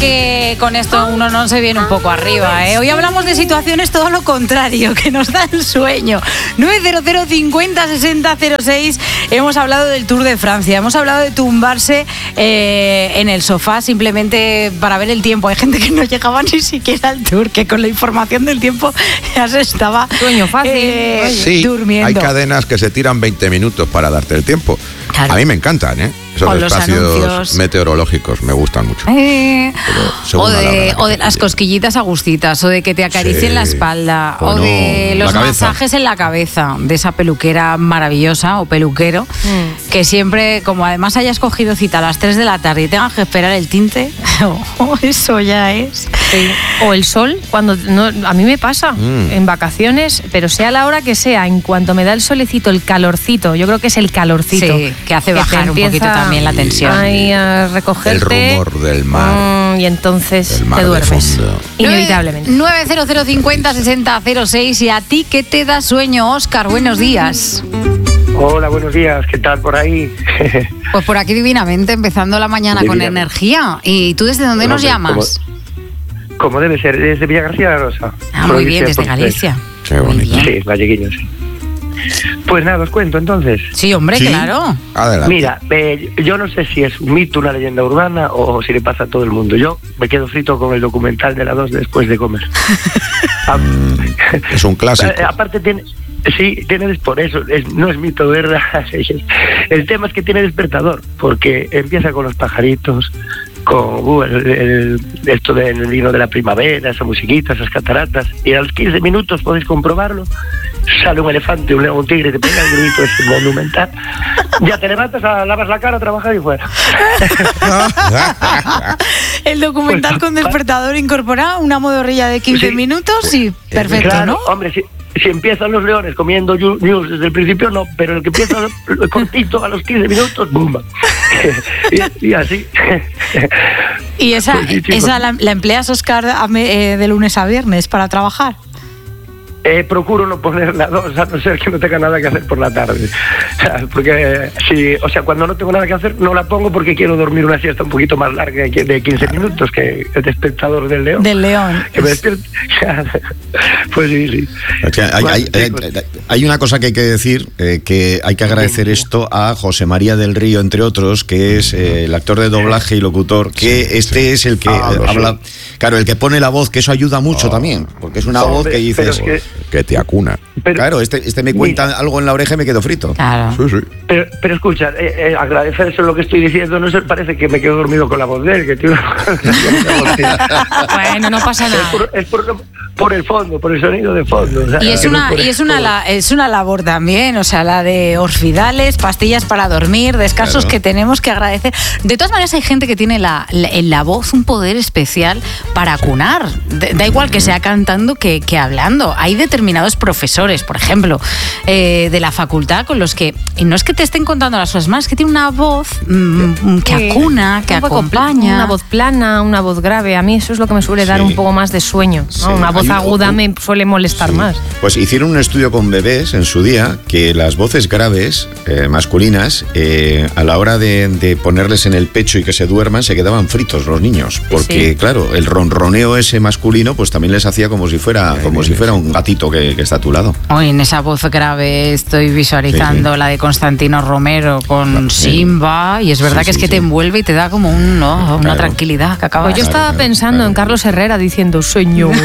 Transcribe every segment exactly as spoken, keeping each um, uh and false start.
que con esto uno no se viene un poco arriba, ¿eh? Hoy hablamos de situaciones todo lo contrario, que nos dan sueño. nueve cero cero cincuenta sesenta cero seis. Hemos hablado del Tour de Francia, hemos hablado de tumbarse eh, en el sofá simplemente para ver el tiempo. Hay gente que no llegaba ni siquiera al Tour, que con la información del tiempo ya se estaba sueño fácil eh, sí, durmiendo. Hay cadenas que se tiran veinte minutos para darte el tiempo. Claro. A mí me encantan, ¿eh? Esos Con los espacios anuncios meteorológicos me gustan mucho. Eh, Pero o según la de, hora o de las cosquillitas agustitas, o de que te acaricien Sí. la espalda, O o no, de la los cabeza. masajes en la cabeza, de esa peluquera maravillosa o peluquero, Mm. que siempre, como además hayas cogido cita a las tres de la tarde y tengas que esperar el tinte, oh, eso ya es. Sí. O el sol, cuando no, a mí me pasa Mm. en vacaciones, pero sea la hora que sea, en cuanto me da el solecito, el calorcito, yo creo que es el calorcito. Sí, que hace te bajar un empieza poquito también la tensión. Ahí a recogerte. El rumor del mar. Mm, y entonces Del mar te de duermes. fondo. Inevitablemente. nueve cero cero cincuenta sesenta cero seis. ¿Y a ti qué te da sueño, Óscar? Buenos días. Hola, buenos días, ¿qué tal por ahí? Pues por aquí divinamente, empezando la mañana con Divinamente. energía. ¿Y tú desde dónde Bueno, nos pues, llamas? Como, como debe ser, desde Villa García de la Rosa. Ah, muy bien, provincia de desde Pontevedra. Galicia. Qué Muy bonito. bien. Sí, galleguiño, sí. Pues nada, os cuento entonces. Sí, hombre, Sí. claro. Adelante. Mira, eh, yo no sé si es un mito, una leyenda urbana o si le pasa a todo el mundo. Yo me quedo frito con el documental de la dos después de comer. Ah, Es un clásico. Eh, aparte tiene, sí, tiene por eso, es- no es mito, ¿verdad? El tema es que tiene despertador, porque empieza con los pajaritos, con uh, el, el- esto del vino de la primavera, esa musiquita, esas cataratas, y a los quince minutos podéis comprobarlo, sale un elefante, un león, un tigre, te pega el grito ese monumental, ya te levantas, a, lavas la cara, trabajas y fuera. El documental con despertador incorpora una modorrilla de quince Sí. minutos y perfecto, Claro, ¿no? hombre, si, si empiezan los leones comiendo yu- news desde el principio, no, pero el que empieza cortito a los quince minutos, ¡bumba! y, y así. Y esa, Pues sí, chicos. esa la, la empleas, Óscar, a me- eh, de lunes a viernes para trabajar. Eh, procuro no poner la dos, a no ser que no tenga nada que hacer por la tarde. O sea, porque, eh, si, o sea, cuando no tengo nada que hacer, no la pongo porque quiero dormir una siesta un poquito más larga que de quince minutos, que el despertador del león. Del león. Que me despierte. Pues sí, sí. Es que hay, hay- hay- Bueno, chicos. hay una cosa que hay que decir, eh, que hay que agradecer esto a José María del Río, entre otros, que es eh, el actor de doblaje y locutor, que este es el que Ah, eh, lo sé. habla, claro, el que pone la voz, que eso ayuda mucho Oh. también, porque es una Hombre, voz que pero dices, es que- Que te acuna. pero- claro, este, este me cuenta Mira. algo en la oreja y me quedo frito. Claro. Sí, sí. Pero, pero escucha, eh, eh, agradecer eso lo que estoy diciendo, no se parece que me quedo dormido con la voz de él, que tiene una... Bueno, no pasa Es, nada. por, es por, por el fondo, por el sonido de fondo. o sea, Y es que no una por y es una por- la- es una labor también, o sea, la de orfidales, pastillas para dormir, descansos Claro. que tenemos que agradecer. De todas maneras, hay gente que tiene la, la- en la voz un poder especial para acunar. Da da igual que sea cantando que, que hablando. Hay determinados profesores, por ejemplo, eh, de la facultad con los que, y no es que te estén contando las cosas más, es que tiene una voz mm, que Sí. acuna, que Un poco pla- acompaña. Una voz plana, una voz grave. A mí eso es lo que me suele dar Sí. un poco más de sueño, ¿no? Sí. Una voz Hay un- aguda un- me suele molestar Sí. más. Pues hicieron un estudio con bebés en su día que las voces graves, eh, masculinas, eh, a la hora de, de ponerles en el pecho y que se duerman, se quedaban fritos los niños. Porque, Sí. claro, el ronroneo ese masculino, pues también les hacía como si fuera, como si fuera un gatito que, que está a tu lado. Hoy en esa voz grave estoy visualizando Sí, sí. la de Constantino Romero con Sí. Simba, y es verdad Sí, que es sí, que te sí. envuelve y te da como un, ¿no? una Claro. tranquilidad que acaba Pues yo de... Claro, estaba claro, pensando claro. en Carlos Herrera diciendo, señora.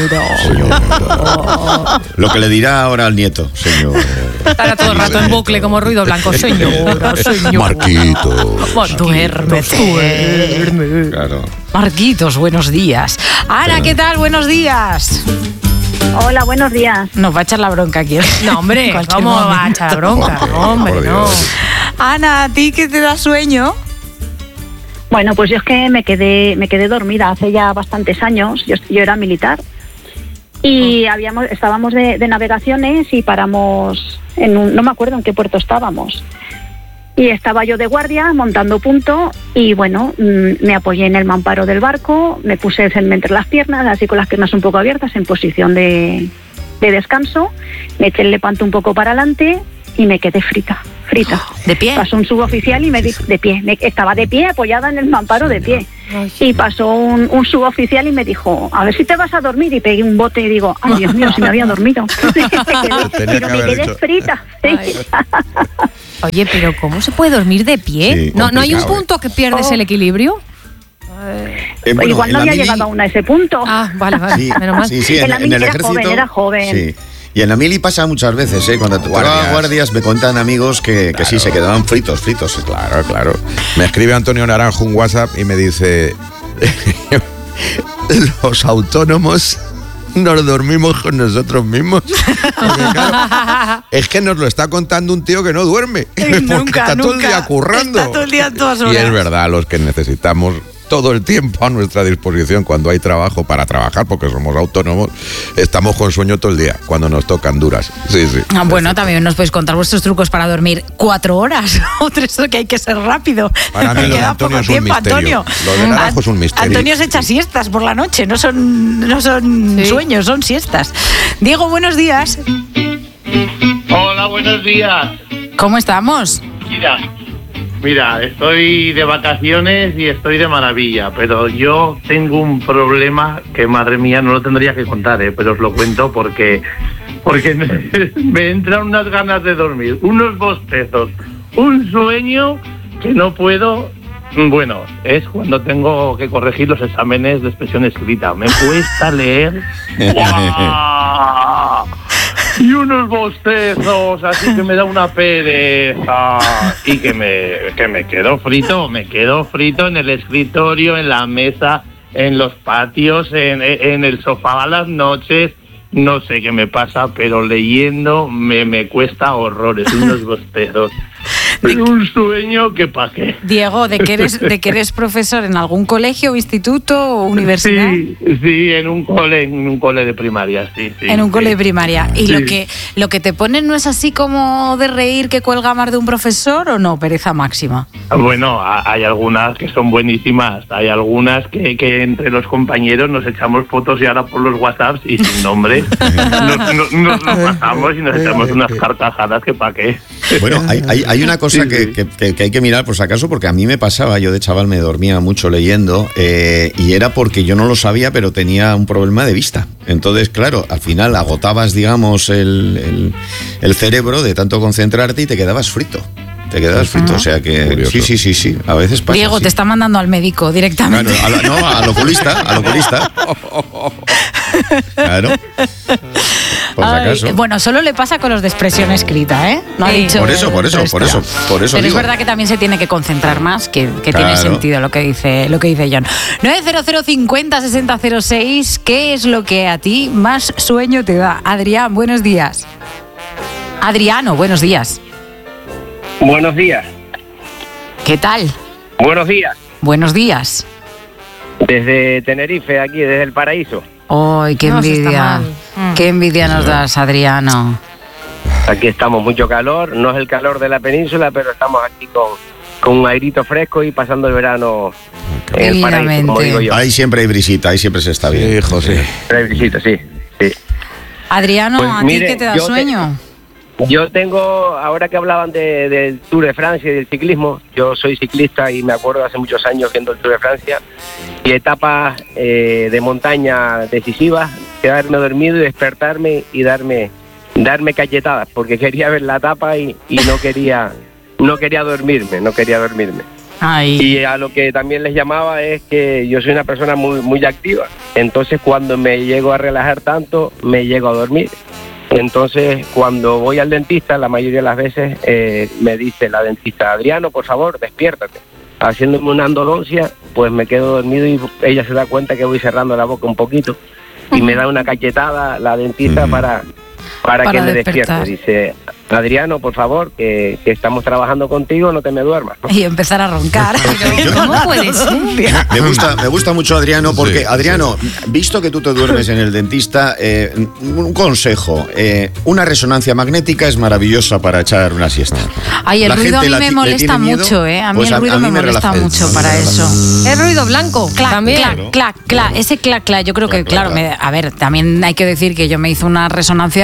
Lo que le dirá ahora al nieto, señor. Estará todo el rato en bucle como ruido blanco. Señora, señora. Marquitos. Marquitos, Duérmete. duerme. Claro. Marquitos, buenos días. Ana, ¿qué tal? Buenos días. Hola, buenos días. Nos va a echar la bronca aquí. No, hombre, En cualquier ¿cómo va a momento. echar bronca? Por No, hombre, Dios. no. Ana, ¿a ti qué te da sueño? Bueno, pues yo es que me quedé, me quedé dormida hace ya bastantes años. Yo, yo era militar y habíamos, estábamos de, de navegaciones y paramos en un, no me acuerdo en qué puerto estábamos. Y estaba yo de guardia montando punto y bueno, mm, me apoyé en el mamparo del barco, me puse el cel entre las piernas, así con las piernas un poco abiertas en posición de, de descanso, me eché el lepanto un poco para adelante y me quedé frita, frita. ¿De pie? Pasó un suboficial y me dijo, de pie, me, estaba de pie, apoyada en el mamparo de pie. Y pasó un, un suboficial y me dijo, a ver si te vas a dormir. Y pegué un bote y digo, ay, Dios mío, si me había dormido. Me quedé, pero me quedé frita. Sí. Oye, pero ¿cómo se puede dormir de pie? Sí, ¿No, ¿No hay un complicado, punto que pierdes Oh. el equilibrio? Eh, bueno, Igual en no la había mili- llegado aún a ese punto. Ah, vale, vale, Sí, menos mal. sí, sí, En en, la en mili el era ejército. joven, era joven. Sí. Y en la mili pasa muchas veces, ¿eh? Cuando te toca Guardias. guardias, me cuentan amigos que, que sí, se quedaban fritos, fritos. Claro, claro. Me escribe Antonio Naranjo un WhatsApp y me dice: los autónomos nos dormimos con nosotros mismos. Porque, claro, es que nos lo está contando un tío que no duerme. Porque Nunca, está todo el nunca. día currando. Está todo el día a todas Y horas. es verdad, los que necesitamos todo el tiempo a nuestra disposición cuando hay trabajo para trabajar, porque somos autónomos, estamos con sueño todo el día cuando nos tocan duras. Sí, sí. Ah, bueno, también nos podéis contar vuestros trucos para dormir cuatro horas. Otro eso que hay que ser rápido. Para mí Me lo de queda Antonio poco es un tiempo, misterio. Antonio. Lo de Naranjo es un misterio. Antonio se echa siestas por la noche, no son, no son Sí. sueños, son siestas. Diego, buenos días. Hola, buenos días. ¿Cómo estamos? Mira, mira, estoy de vacaciones y estoy de maravilla, pero yo tengo un problema que, madre mía, no lo tendría que contar, ¿eh? Pero os lo cuento porque, porque me, me entran unas ganas de dormir, unos bostezos, un sueño que no puedo. Bueno, es cuando tengo que corregir los exámenes de expresión escrita. Me cuesta leer. ¡Guau! Y unos bostezos, así que me da una pereza. Y que me, que me quedo frito, me quedo frito en el escritorio, en la mesa, en los patios, en, en el sofá a las noches. No sé qué me pasa, pero leyendo me, me cuesta horrores, unos bostezos. Pero un sueño que pa' qué. Diego, ¿de que eres, de que eres profesor en algún colegio, instituto o universidad? Sí, sí, en un cole, en un cole de primaria, sí, sí. En un sí. cole de primaria. ¿Y Sí. lo que lo que te ponen no es así como de reír que cuelga más de un profesor o no? Pereza máxima. Bueno, a- hay algunas que son buenísimas, hay algunas que, que entre los compañeros nos echamos fotos y ahora por los WhatsApps y sin nombre nos, nos, nos lo pasamos y nos echamos unas carcajadas que pa' qué. Bueno, hay, hay, hay una cosa Sí, que, sí. que- que- que hay que mirar por si acaso, porque a mí me pasaba, yo de chaval me dormía mucho leyendo, eh, y era porque yo no lo sabía, pero tenía un problema de vista. Entonces, claro, al final agotabas, digamos, el, el- el cerebro de tanto concentrarte y te quedabas frito. Te quedabas frito, o sea que Curioso. sí, sí, sí, sí, a veces pasa. Diego, sí. te está mandando al médico directamente. Claro, a la- no, al oculista, al oculista. Claro. Por si Ay, acaso. bueno, solo le pasa con los de expresión escrita, ¿eh? No ha Sí. dicho Por eso, por el eso, resto. por eso, por eso Pero digo. es verdad que también se tiene que concentrar más, que, que tiene Claro. sentido lo que dice lo que dice John. nueve cero cero cincuenta sesenta cero seis, ¿qué es lo que a ti más sueño te da? Adrián, buenos días. Adriano, buenos días. Buenos días. ¿Qué tal? Buenos días. Buenos días. Desde Tenerife, aquí, desde el paraíso. ¡Ay, qué No, eso está envidia! mal. Mm. ¡Qué envidia nos das, Adriano! Aquí estamos, mucho calor. No es el calor de la península, pero estamos aquí con, con un airito fresco y pasando el verano en el paraíso, como Divinamente. digo yo. Ahí siempre hay brisita, ahí siempre se está bien. Sí, José. Tres visitas, sí, sí. Adriano, Pues ¿a mire, ti qué te da yo te- sueño? Yo tengo, ahora que hablaban de- del Tour de Francia y del ciclismo, yo soy ciclista y me acuerdo hace muchos años viendo el Tour de Francia y etapas eh, de montaña decisivas, quedarme dormido y despertarme y darme darme cachetadas porque quería ver la etapa y, y no quería no quería dormirme, no quería dormirme. Ay. Y a lo que también les llamaba es que yo soy una persona muy muy activa, entonces cuando me llego a relajar tanto, me llego a dormir. Entonces, cuando voy al dentista, la mayoría de las veces eh, me dice la dentista, Adriano, por favor, despiértate. Haciéndome una endodoncia, pues me quedo dormido y ella se da cuenta que voy cerrando la boca un poquito y me da una cachetada la dentista Ujú. para, para, Para que me despertar. despierte. Dice, Adriano, por favor, que, que estamos trabajando contigo, no te me duermas, ¿no? Y empezar a roncar. Pero, ¿cómo puede ser? Me gusta, me gusta mucho Adriano porque, Sí, Adriano, visto que tú te duermes en el dentista, eh, un consejo, eh, una resonancia magnética es maravillosa para echar una siesta. Ay, el La ruido a gente mí la me ti- le molesta tiene miedo, mucho, ¿eh? A mí pues el ruido me, molesta relaja. mucho A mí para me relaja. eso. Es ruido blanco. Clac, también. clac, clac, clac. Ese clac, clac. Yo creo que, Clac, clac, claro, me- a ver, también hay que decir que yo me hice una resonancia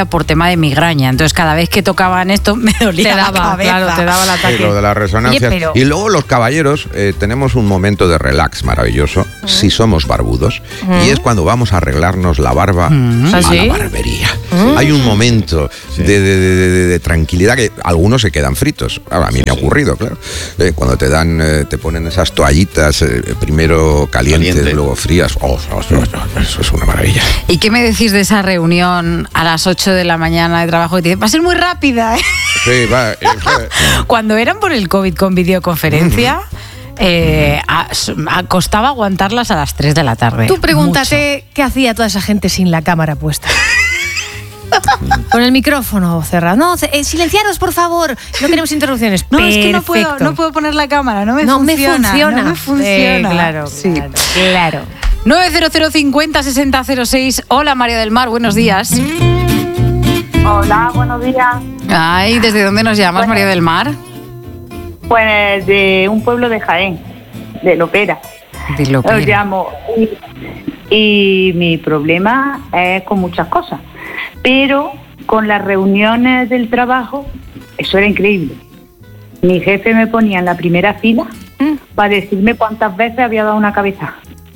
por tema de migraña. Entonces cada vez que tocaban esto me dolía Te daba, la cabeza. claro, te daba el ataque. Sí, lo de las resonancias. Oye, pero- Y luego los caballeros eh, tenemos un momento de relax maravilloso, Mm. si somos barbudos, y es cuando vamos a arreglarnos la barba Mm. a ¿Ah, sí? la barbería. Hay un momento de, de- de- de- de tranquilidad que algunos se quedan fritos. Ahora, a mí me ha ocurrido, claro. Eh, cuando te dan, eh, te ponen esas toallitas, eh, primero calientes, Caliente. luego frías. Oh, oh, oh, oh, eso es una maravilla. ¿Y qué me decís de esa reunión a las ocho de la mañana de trabajo? Y te dicen, va a ser muy rápida, ¿eh? Sí, va. eh, eh, Cuando eran por el COVID con videoconferencia, eh, a- a- costaba aguantarlas a las tres de la tarde. Tú pregúntate qué hacía toda esa gente sin la cámara puesta. Con el micrófono cerrado. No, eh, silenciaros, por favor. No queremos interrupciones. Mucho. No, es que no puedo, Perfecto. no puedo poner la cámara, no me No me funciona. funciona. No me funciona. Eh, claro, Sí. claro, claro. nueve cero cero cincuenta sesenta cero seis. Hola, María del Mar, buenos días. Hola, buenos días. Ay, ¿desde dónde nos llamas, María del Mar? Pues de un pueblo de Jaén, de Lopera. Dilo, Os Pera. llamo. Y, y mi problema es con muchas cosas. Pero con las reuniones del trabajo, eso era increíble. Mi jefe me ponía en la primera fila para decirme cuántas veces había dado una cabeza.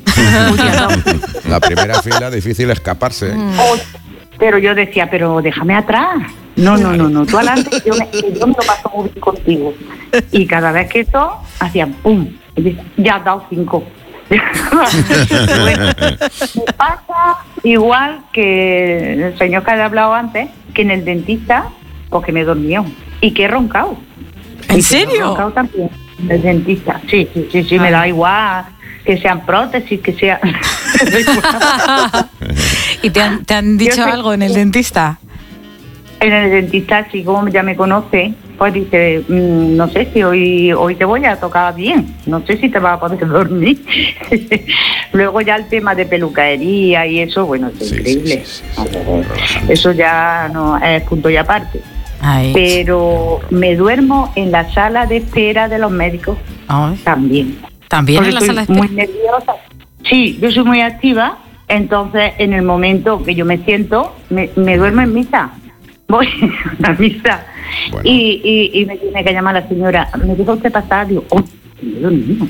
La primera fila, difícil escaparse. Oh, pero yo decía, pero déjame atrás. No, no, no, no, tú adelante, yo me, yo me lo paso muy bien contigo. Y cada vez que eso, hacían pum, y dice, ya has dado cinco. Bueno, me pasa igual que el señor que había hablado antes, que en el dentista, porque me dormió y que he roncado. ¿En Y que serio? he roncado también en el dentista. Sí, sí, sí, sí, me da igual que sean prótesis, que sea. ¿Y te han, te han dicho Yo sé- algo en el dentista? En el dentista, sí, como ya me conoce, pues dice, mm, no sé si hoy hoy te voy a tocar bien, no sé si te vas a poder dormir. Luego ya el tema de peluquería y eso, bueno, es Sí, increíble. sí, sí, sí, sí, relajante. Eso ya no es punto y aparte. Ay. Pero me duermo en la sala de espera de los médicos Ay. también. También Porque en la soy sala de muy espera. nerviosa. Sí, yo soy muy activa, entonces en el momento que yo me siento, me, me duermo en misa. Voy a la misa Bueno. y, y, y me tiene que llamar la señora. ¿Me deja usted pasar? Digo, oh, me he dormido.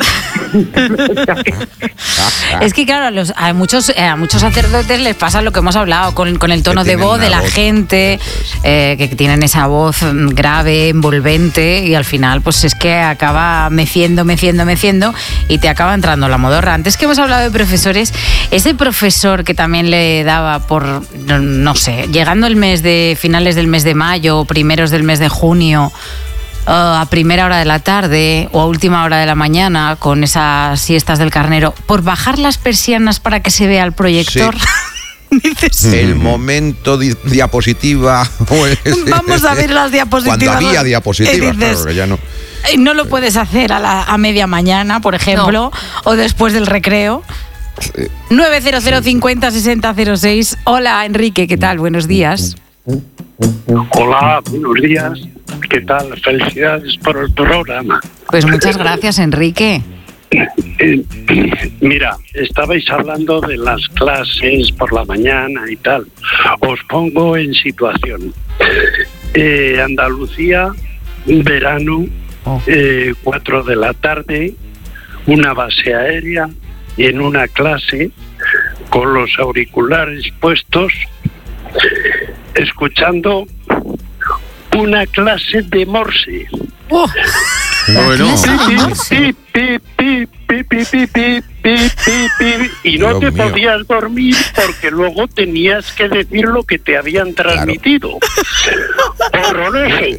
Es que claro, a, los- a muchos a muchos sacerdotes les pasa lo que hemos hablado con, con el tono Que de tienen voz de una la voz, gente, eso es. eh, que tienen esa voz mm, grave, envolvente, y al final pues es que acaba meciendo, meciendo, meciendo y te acaba entrando la modorra. Antes que hemos hablado de profesores, ese profesor que también le daba por, no, no sé, llegando el mes de finales del mes de mayo o primeros del mes de junio, Uh, a primera hora de la tarde o a última hora de la mañana con esas siestas del carnero, por bajar las persianas para que se vea el proyector. Dices, El momento di- diapositiva. o ese- vamos a ver las diapositivas. Cuando había diapositivas, Y dices, claro, que ya no. "Ay, no lo puedes hacer a, la, a media mañana, por ejemplo, o después del recreo. nueve cero cero cincuenta sesenta cero seis. Hola, Enrique, ¿qué tal? Buenos días. Hola, buenos días. ¿Qué tal? Felicidades por el programa. Pues muchas gracias, Enrique. Eh, mira, estabais hablando de las clases por la mañana y tal. Os pongo en situación. Eh, Andalucía, verano, Oh. eh, cuatro de la tarde, una base aérea y en una clase con los auriculares puestos, escuchando una clase de Morse. Oh, Bueno, Pi, pi, pi, pi, pi, pi, pi, pi, pi, pi, y no Dios te mío. podías dormir porque luego tenías que decir lo que te habían transmitido. Horroroso.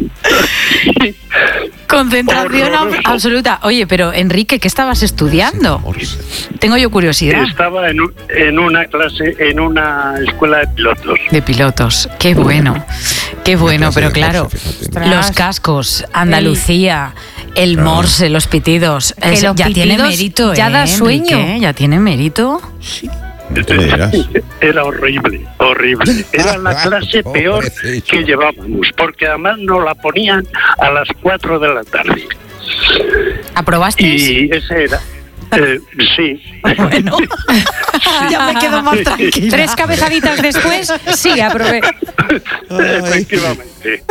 concentración ab- Horroroso. absoluta. Oye, pero Enrique, ¿qué estabas estudiando? Tengo yo curiosidad. Estaba en, un- en una clase, en una escuela de pilotos. De pilotos. Qué bueno. Qué bueno, clase pero de claro, Morse, fíjate. Ostras. los cascos, Andalucía, el Claro. Morse, los pitidos. Que Eso los ya tiene pitidos mérito, ya ¿eh, da sueño. Enrique? Ya tiene mérito. ¿qué me dirás? Era horrible, horrible. Era la clase peor Pobrecillo. que llevábamos, porque además nos la ponían a las cuatro de la tarde. ¿Aprobasteis? Y ese era. Eh, sí. Bueno. ya me quedo más tranquila. Tres cabezaditas después, sí, aprobé. Efectivamente.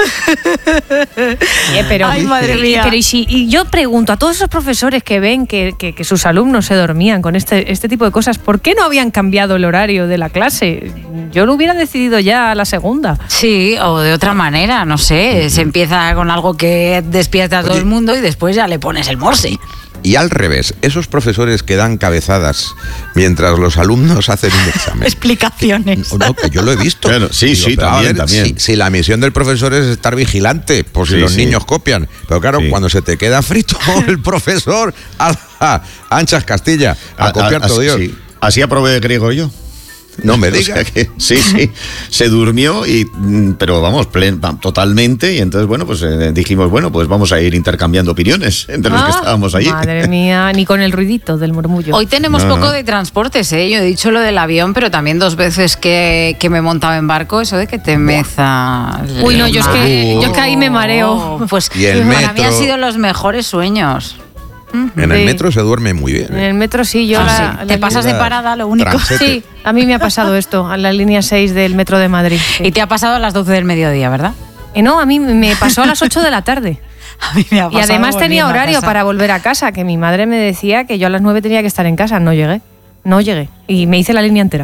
Eh, pero, Ay, madre y- mía. Pero y, si, y yo pregunto a todos esos profesores que ven que, que- que sus alumnos se dormían con este, este tipo de cosas, ¿por qué no habían cambiado el horario de la clase? Yo lo hubiera decidido ya a la segunda. Sí, o de otra manera, no sé. Se empieza con algo que despierta a todo Oye. el mundo y después ya le pones el morse. Y al revés, esos profesores que dan cabezadas mientras los alumnos hacen un examen. Explicaciones. No, que yo lo he visto. Claro, sí, sí, pero a también, también. Si, si la misión del profesor es estar vigilante, por si Sí, los sí. niños copian. Pero claro, Sí. cuando se te queda frito el profesor, ¡ala! Anchas Castilla, a, copiar todo Dios. Sí. Así aprobé griego yo. No me O digas. sea que, sí, sí. Se durmió, y, mm, pero vamos, plen- totalmente. Y entonces, bueno, pues eh, dijimos, bueno, pues vamos a ir intercambiando opiniones entre los que Ah, estábamos allí. Madre mía, ni con el ruidito del murmullo. Hoy tenemos No, poco no. de transportes, ¿eh? Yo he dicho lo del avión, pero también dos veces que, que me montaba en barco, eso de que te meza. el Uy, no, yo es que, mareo. yo es que ahí me mareo. Pues Y el para mí metro. han sido los mejores sueños. En el Sí. metro se duerme muy bien. En ¿eh? el metro sí, yo... Ah, la- sí. la- Te pasas de parada, lo único. Transete. Sí, a mí me ha pasado esto, a la línea seis del metro de Madrid. sí. Y te ha pasado a las doce del mediodía, ¿verdad? Eh, no, a mí me pasó a las ocho de la tarde. A mí me ha Y pasado además tenía volviendo a horario casa. para volver a casa, que mi madre me decía que yo a las nueve tenía que estar en casa. No llegué, no llegué. Y me hice la línea entera.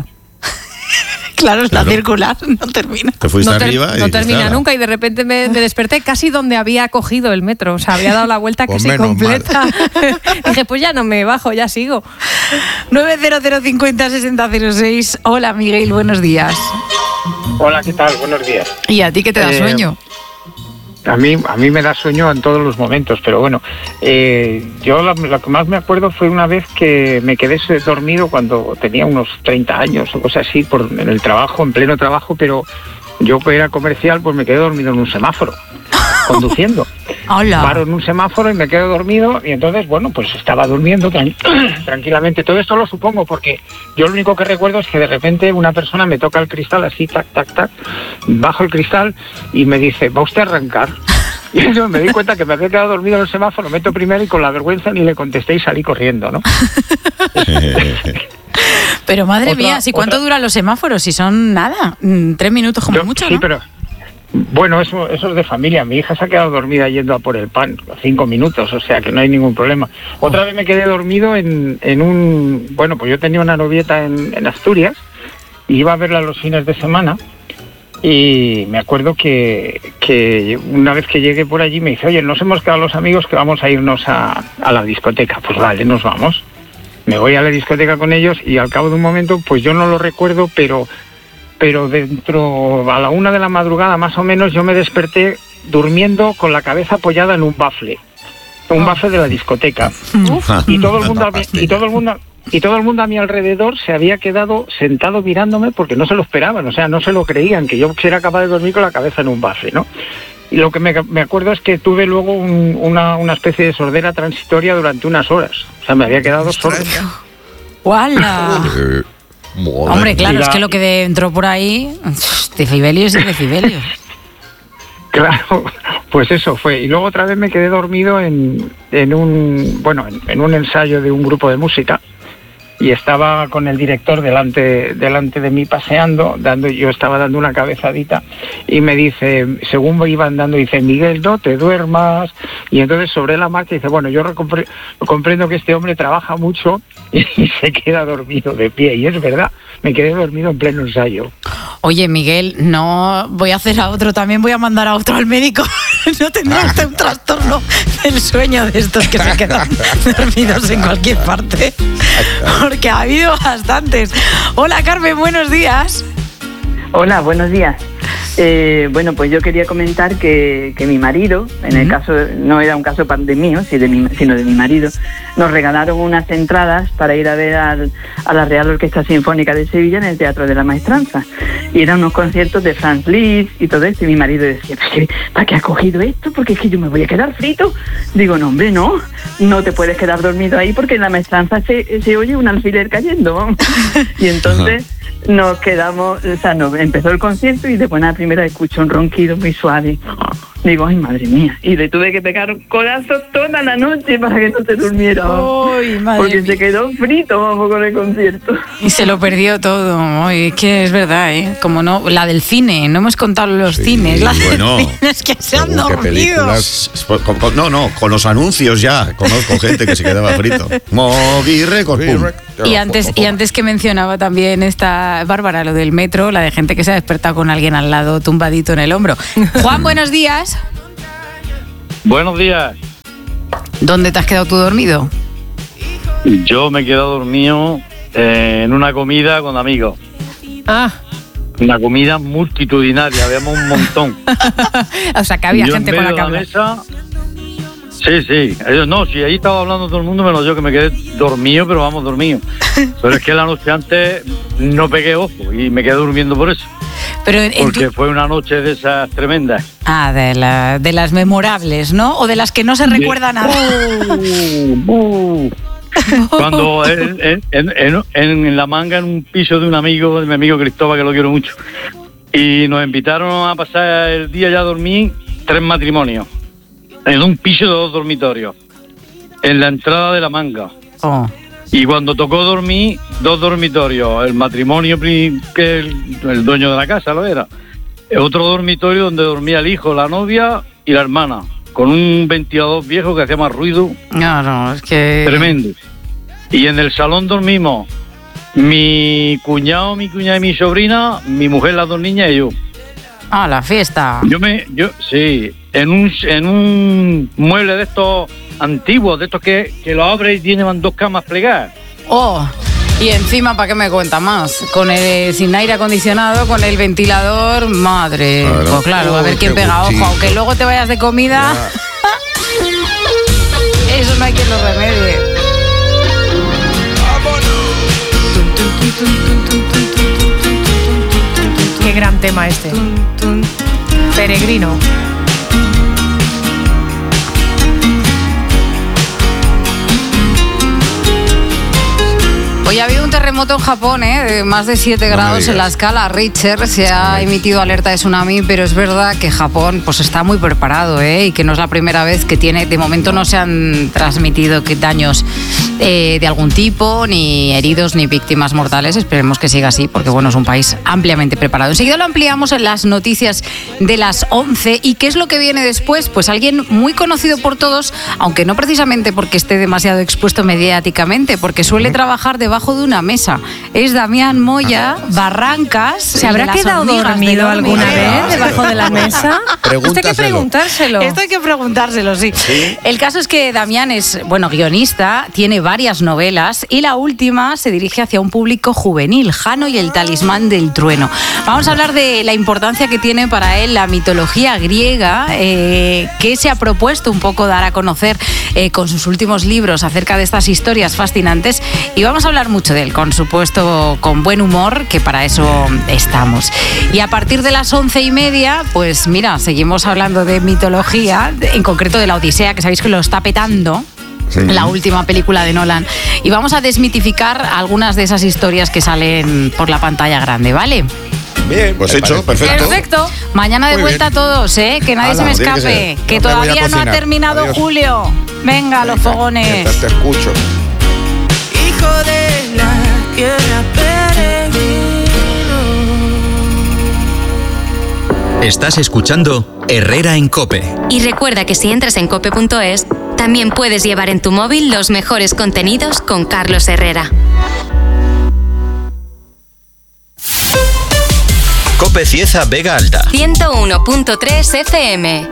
Claro, es Claro. la circular, no termina. Te fuiste no ter- arriba y no dijiste, termina "Ala". nunca y de repente me, me desperté casi donde había cogido el metro. O sea, había dado la vuelta Pues casi menos completa. Dije, pues ya no me bajo, ya sigo. nueve cero cero cincuenta sesenta cero seis. Hola, Miguel, buenos días. Hola, ¿qué tal? Buenos días. ¿Y a ti qué te da Eh, sueño? A mí, a mí me da sueño en todos los momentos, pero bueno, eh, yo lo, lo que más me acuerdo fue una vez que me quedé dormido cuando tenía unos treinta años o cosas así, por, en el trabajo, en pleno trabajo, pero yo que era comercial, pues me quedé dormido en un semáforo, conduciendo. Hola. Paro en un semáforo y me quedo dormido y entonces, bueno, pues estaba durmiendo tran- tranquilamente. Todo esto lo supongo porque yo lo único que recuerdo es que de repente una persona me toca el cristal así, tac, tac, tac, bajo el cristal y me dice, ¿va usted a arrancar? Y yo me di cuenta que me había quedado dormido en el semáforo, meto primero y con la vergüenza ni le contesté y salí corriendo, ¿no? Pero madre otra- mía, ¿si cuánto otra- duran los semáforos? Si son nada, mm, tres minutos como Yo- mucho, sí, ¿no? pero bueno, eso, eso es de familia. Mi hija se ha quedado dormida yendo a por el pan, cinco minutos, o sea que no hay ningún problema. Otra vez me quedé dormido en, en un... Bueno, pues yo tenía una novieta en, en Asturias y iba a verla los fines de semana y me acuerdo que, que una vez que llegué por allí me dice, oye, nos hemos quedado los amigos que vamos a irnos a, a la discoteca. Pues vale, nos vamos. Me voy a la discoteca con ellos y al cabo de un momento, pues yo no lo recuerdo, pero... pero dentro, a la una de la madrugada más o menos, yo me desperté durmiendo con la cabeza apoyada en un bafle, un bafle de la discoteca. Y todo el mundo a mi, y todo el mundo y todo el mundo a mi alrededor se había quedado sentado mirándome porque no se lo esperaban, o sea, no se lo creían que yo era capaz de dormir con la cabeza en un bafle, ¿no? Y lo que me, me acuerdo es que tuve luego un- una, una especie de sordera transitoria durante unas horas, o sea, me había quedado sordo. ¡Guala! Eh, joder. Hombre, claro, Y es la- que lo que entró por ahí, decibelios y decibelios. Claro, pues eso fue. Y luego otra vez me quedé dormido en, en un bueno en, en un ensayo de un grupo de música y estaba con el director delante delante de mí paseando, dando yo estaba dando una cabezadita y me dice, según iba andando, dice, Miguel, no te duermas. Y entonces sobre la marcha dice, bueno, yo recompre- comprendo que este hombre trabaja mucho y se queda dormido de pie. Y es verdad, me quedé dormido en pleno ensayo. Oye, Miguel, no voy a hacer a otro, también voy a mandar a otro al médico. No tendrá usted un trastorno del sueño de estos que se quedan dormidos en cualquier parte. Porque ha habido bastantes. Hola, Carmen, buenos días. Hola, buenos días. Eh, bueno, pues yo quería comentar que, que mi marido, en el caso, no era un caso pa- de mío, sino de mi, sino de mi marido, nos regalaron unas entradas para ir a ver al- a la Real Orquesta Sinfónica de Sevilla en el Teatro de la Maestranza. Y eran unos conciertos de Franz Liszt y todo esto. Y mi marido decía, ¿para qué, ¿para qué ha cogido esto? Porque es que yo me voy a quedar frito. Digo, no, hombre, no, no te puedes quedar dormido ahí porque en la Maestranza se, se oye un alfiler cayendo. Vamos. Y entonces... nos quedamos, o sea, no, empezó el concierto y de buena primera escucho un ronquido muy suave. Digo, ay, madre mía. Y le tuve que pegar corazón toda la noche para que no se durmiera. Ay, madre porque mía. se quedó frito, vamos, con el concierto. Y se lo perdió todo. Ay, es que es verdad, ¿eh? Como no, la del cine, no hemos contado los Sí, cines. La bueno, del cine es que se han según qué dormido. películas. Con- con- no, no, con los anuncios ya. Conozco gente que se quedaba frito. Mogi Records, pum. Y antes, y antes que mencionaba también esta Bárbara, lo del metro, la de gente que se ha despertado con alguien al lado tumbadito en el hombro. Juan, buenos días. Buenos días. ¿Dónde te has quedado tú dormido? Yo me he quedado dormido eh, en una comida con amigos. Ah, Una comida multitudinaria, habíamos un montón. o sea, que había Yo gente en con la medio que de hablar. mesa. Sí, sí. Ellos no, sí, ahí estaba hablando todo el mundo, menos yo que me quedé dormido, pero vamos, dormido. Pero es que la noche antes no pegué ojo y me quedé durmiendo por eso. Pero en, en Porque tu- fue una noche de esas tremendas. Ah, de, la, de las memorables, ¿no? O de las que no se recuerda nada. Cuando en, en, en, en, en La Manga, en un piso de un amigo, de mi amigo Cristóbal, que lo quiero mucho, y nos invitaron a pasar el día ya a dormir tres matrimonios, en un piso de dos dormitorios, en la entrada de La Manga. Oh. Y cuando tocó dormir, dos dormitorios, el matrimonio pri- que el, el dueño de la casa lo era, otro dormitorio donde dormía el hijo, la novia y la hermana, con un ventilador viejo que hacía más ruido. No, no, es que... Tremendo. Y en el salón dormimos mi cuñado, mi cuñada y mi sobrina, mi mujer, las dos niñas y yo. Ah, la fiesta. Yo me, yo, sí, en un, en un mueble de estos antiguos, de estos que, que lo abres y tienen dos camas plegadas. Oh, y encima, ¿para qué me cuenta más? Con el sin aire acondicionado, con el ventilador, madre. Claro. Pues claro, a ver Uy, quién qué pega ojo, gustito. aunque luego te vayas de comida. Eso no hay quien lo remedie. Qué gran tema este. Peregrino. Hoy ha habido un terremoto en Japón, ¿eh? De más de siete No me grados en digas. la escala Richter. Se ha emitido alerta de tsunami, pero es verdad que Japón pues está muy preparado, ¿eh? Y que no es la primera vez que tiene. De momento no se han transmitido que daños eh, de algún tipo, ni heridos, ni víctimas mortales. Esperemos que siga así, porque bueno, es un país ampliamente preparado. Enseguida lo ampliamos en las noticias de las once. ¿Y qué es lo que viene después? Pues alguien muy conocido por todos, aunque no precisamente porque esté demasiado expuesto mediáticamente, porque suele trabajar debajo de una mesa. Es Damián Moya, Barrancas. ¿Se habrá de las quedado hormigas dormido del alguna hormiguero. vez debajo de la mesa? Esto hay que Pregúntaselo. preguntárselo. Esto hay que preguntárselo, sí. El caso es que Damián es, bueno, guionista, tiene varias novelas y la última se dirige hacia un público juvenil, Jano y el talismán del trueno. Vamos a hablar de la importancia que tiene para él la mitología griega, eh, que se ha propuesto un poco dar a conocer eh, con sus últimos libros acerca de estas historias fascinantes, y vamos a hablar mucho de él, con supuesto con buen humor, que para eso estamos. Y a partir de las once y media, pues mira, seguimos hablando de mitología, en concreto de la Odisea, que sabéis que lo está petando. Sí. La última película de Nolan. Y vamos a desmitificar algunas de esas historias que salen por la pantalla grande, ¿vale? Bien, pues Me hecho, parece. perfecto. Perfecto. Mañana de Muy vuelta bien. todos, ¿eh? Que nadie Hala, se me tiene que escape. ser. Que, Yo me voy a todavía no ha cocinar. terminado Adiós. julio. Venga, los fogones. Mientras te escucho. Hijo de la tierra peregrino. Estás escuchando Herrera en COPE. Y recuerda que si entras en cope punto es, también puedes llevar en tu móvil los mejores contenidos con Carlos Herrera. COPE Cieza Vega Alta. ciento uno punto tres F M.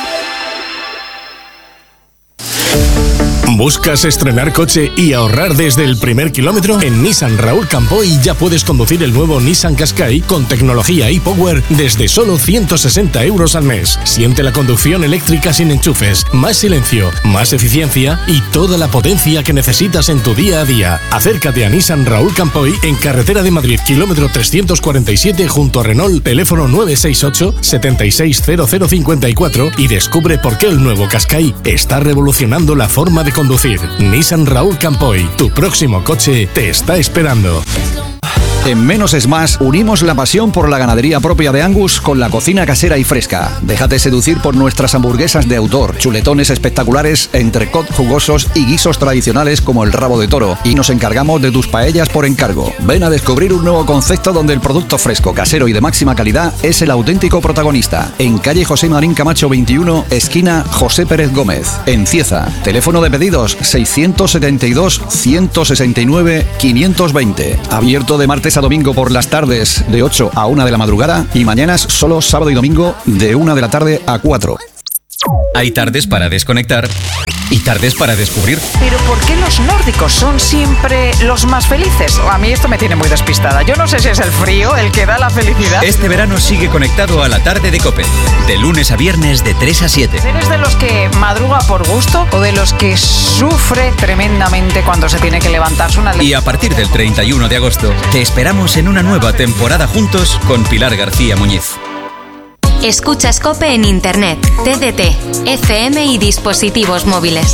¿Buscas estrenar coche y ahorrar desde el primer kilómetro? En Nissan Raúl Campoy ya puedes conducir el nuevo Nissan Qashqai con tecnología e-Power desde solo ciento sesenta euros al mes. Siente la conducción eléctrica sin enchufes, más silencio, más eficiencia y toda la potencia que necesitas en tu día a día. Acércate a Nissan Raúl Campoy en Carretera de Madrid, kilómetro trescientos cuarenta y siete junto a Renault, teléfono nueve seis ocho, setenta y seis cero cero cincuenta y cuatro y descubre por qué el nuevo Qashqai está revolucionando la forma de conducir. Nissan Raúl Campoy, tu próximo coche te está esperando. En Menos es Más unimos la pasión por la ganadería propia de Angus con la cocina casera y fresca. Déjate seducir por nuestras hamburguesas de autor, chuletones espectaculares, entrecot jugosos y guisos tradicionales como el rabo de toro. Y nos encargamos de tus paellas por encargo. Ven a descubrir un nuevo concepto donde el producto fresco, casero y de máxima calidad es el auténtico protagonista. En calle José Marín Camacho veintiuno, esquina José Pérez Gómez, en Cieza. Teléfono de pedidos seiscientos setenta y dos, ciento sesenta y nueve, quinientos veinte. Abierto de martes a domingo por las tardes de ocho a una de la madrugada y mañanas solo sábado y domingo de una de la tarde a cuatro. Hay tardes para desconectar y tardes para descubrir. Pero ¿por qué los nórdicos son siempre los más felices? A mí esto me tiene muy despistada. Yo no sé si es el frío el que da la felicidad. Este verano sigue conectado a la tarde de COPE, de lunes a viernes de tres a siete. ¿Eres de los que madruga por gusto o de los que sufre tremendamente cuando se tiene que levantarse una... Y a partir del treinta y uno de agosto te esperamos en una nueva temporada juntos con Pilar García Muñiz. Escuchas COPE en Internet, T D T, F M y dispositivos móviles.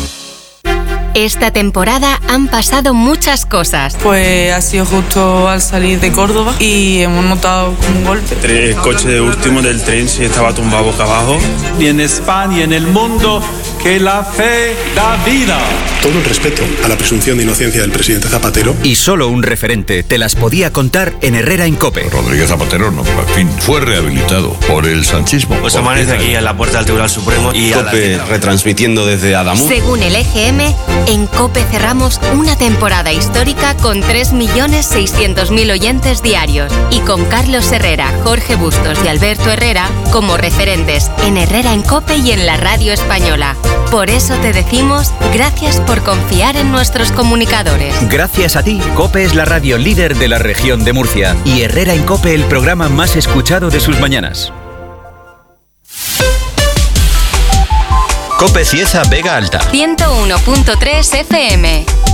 Esta temporada han pasado muchas cosas. Pues ha sido justo al salir de Córdoba y hemos notado un golpe. El coche de último del tren se estaba tumbado boca abajo. Y en España y en el mundo, que la fe da vida. Todo el respeto a la presunción de inocencia del presidente Zapatero. Y solo un referente te las podía contar en Herrera en COPE. Rodríguez Zapatero, no, en fin, fue rehabilitado por el sanchismo. Pues amanece aquí en la puerta del Tribunal Supremo y COPE retransmitiendo desde Adamuz. Según el E G M, en COPE cerramos una temporada histórica con tres millones seiscientos mil oyentes diarios y con Carlos Herrera, Jorge Bustos y Alberto Herrera como referentes en Herrera en COPE y en la radio española. Por eso te decimos gracias por confiar en nuestros comunicadores. Gracias a ti, COPE es la radio líder de la región de Murcia y Herrera en COPE el programa más escuchado de sus mañanas. COPE Cieza Vega Alta ciento uno punto tres F M.